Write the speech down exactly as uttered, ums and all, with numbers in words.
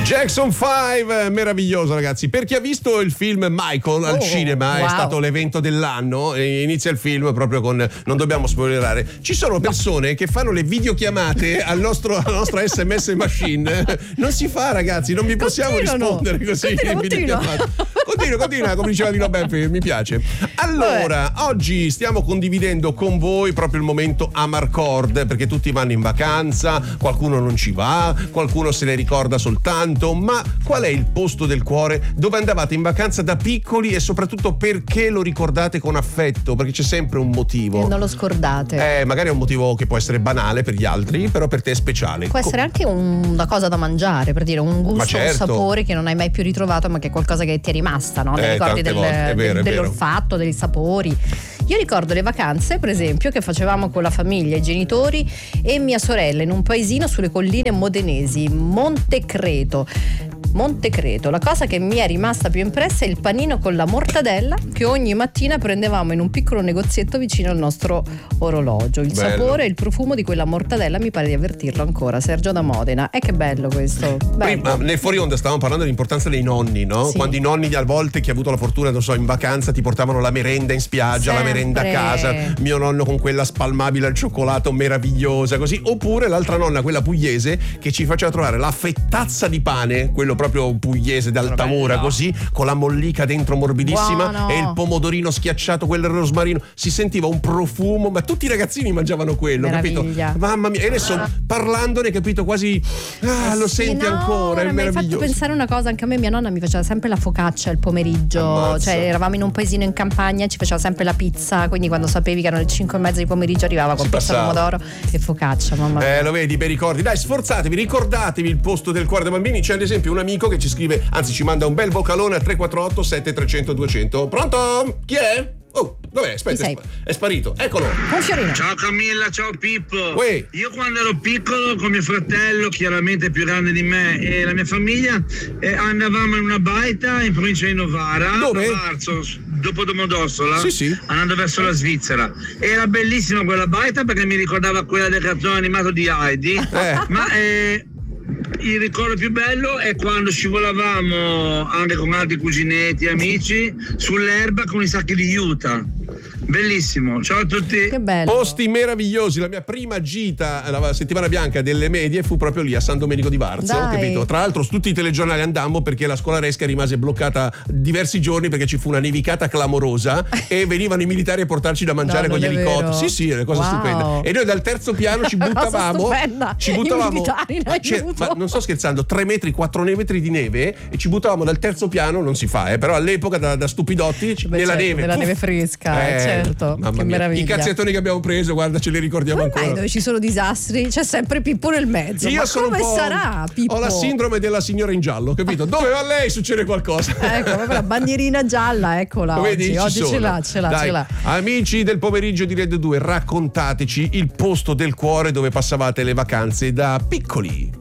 Jackson cinque, meraviglioso ragazzi. Per chi ha visto il film Michael al Oh, cinema, wow. è stato l'evento dell'anno e inizia il film proprio con, non dobbiamo spoilerare, ci sono persone che fanno le videochiamate al nostro, alla nostra S M S machine. Non si fa ragazzi, non vi possiamo Continuano. rispondere così Continua, in continua. videochiamata. Continua, continua, come diceva Di Robert, mi piace. Allora, Vabbè. oggi stiamo condividendo con voi proprio il momento Amarcord, perché tutti vanno in vacanza, qualcuno non ci va, qualcuno se ne ricorda soltanto, ma qual è il posto del cuore dove andavate in vacanza da piccoli e soprattutto perché lo ricordate con affetto? Perché c'è sempre un motivo. E non lo scordate. Eh, magari è un motivo che può essere banale per gli altri, però per te è speciale. Può essere anche un- una cosa da mangiare, per dire un gusto, Ma certo. un sapore che non hai mai più ritrovato, ma che è qualcosa che ti è rimasta, no? Nei Eh, ricordi tante del- volte, è vero, del- è vero. dell'olfatto, dei sapori. Io ricordo le vacanze, per esempio, che facevamo con la famiglia, i genitori e mia sorella in un paesino sulle colline modenesi, Montecreto. Montecreto, la cosa che mi è rimasta più impressa è il panino con la mortadella che ogni mattina prendevamo in un piccolo negozietto vicino al nostro orologio. Il Bello. sapore e il profumo di quella mortadella mi pare di avvertirlo ancora. Sergio da Modena, e che bello questo. Bello. Prima, nel fuori onda stavamo parlando dell'importanza dei nonni, no? Sì. Quando i nonni a volte, chi ha avuto la fortuna, non so, in vacanza ti portavano la merenda in spiaggia, la Sempre. merenda a casa, mio nonno con quella spalmabile al cioccolato meravigliosa, così. Oppure l'altra nonna, quella pugliese, che ci faceva trovare la fettazza di pane, quello proprio pugliese d'Altamura, Bello. così, con la mollica dentro morbidissima. Buono. E il pomodorino schiacciato, quello al rosmarino, si sentiva un profumo, ma tutti i ragazzini mangiavano quello, Meraviglia. capito? Mamma mia, e adesso parlandone, capito, quasi ah, lo Sì, senti no, ancora, è mi hai fatto meraviglioso. pensare una cosa, anche a me mia nonna mi faceva sempre la focaccia il pomeriggio. Ammazza. Cioè eravamo in un paesino in campagna, ci faceva sempre la pizza, quindi quando sapevi che erano le cinque e mezza di pomeriggio arrivava con Si pizza, passava. pomodoro e focaccia, mamma mia. Eh, lo vedi, bei ricordi. Dai, sforzatevi, ricordatevi il posto del cuore dei bambini. C'è ad esempio un amico che ci scrive, anzi ci manda un bel vocalone a tre quattro otto sette tre zero zero due zero zero. Pronto? Chi è? Oh, dov'è? Aspetta, Chi è, sei? spa- è sparito. Eccolo. Un fiorino. Ciao Camilla, ciao Pippo. Uè. Io quando ero piccolo con mio fratello, chiaramente più grande di me, e la mia famiglia, eh, andavamo in una baita in provincia di Novara, Dove? Novarzo, dopo Domodossola, Sì, sì. andando verso la Svizzera. Era bellissima quella baita perché mi ricordava quella del cartone animato di Heidi, Eh. ma eh, il ricordo più bello è quando scivolavamo anche con altri cuginetti e amici sull'erba con i sacchi di Utah. Bellissimo, ciao a tutti. Che bello. Posti meravigliosi. La mia prima gita la settimana bianca delle medie fu proprio lì a San Domenico di Varzo, Dai. capito? Tra l'altro su tutti i telegiornali andammo perché la scolaresca rimase bloccata diversi giorni perché ci fu una nevicata clamorosa e venivano i militari a portarci da mangiare No, con gli non è elicotteri. vero. Sì, sì, è una cosa Wow. stupenda. E noi dal terzo piano ci Cosa buttavamo. stupenda. Ci I buttavamo. militari in C'è- aiuto. ma non sto scherzando, tre metri, quattro metri di neve e ci buttavamo dal terzo piano, non si fa, eh, però all'epoca da, da stupidotti ci- Beh, nella certo, neve. nella Puff. neve fresca, eh, certo. Mamma Che mia. meraviglia. I cazzettoni che abbiamo preso, guarda, ce li ricordiamo Come mai ancora. dove ci sono disastri c'è sempre Pippo nel mezzo? Io Ma sono come un po'- sarà Pippo? Ho la sindrome della signora in giallo, capito? Dove va lei succede qualcosa. Ecco, proprio la bandierina gialla, eccola. Lo vedi? Oggi, Ci oggi ce sono. l'ha, ce l'ha, Dai, ce l'ha. amici del pomeriggio di Red due, raccontateci il posto del cuore dove passavate le vacanze da piccoli.